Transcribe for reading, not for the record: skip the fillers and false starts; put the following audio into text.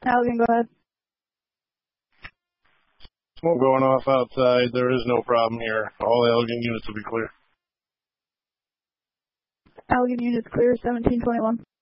Allegan, go ahead. Smoke going off outside. There is no problem here. All Allegan units will be clear. Allegan units clear, 1721.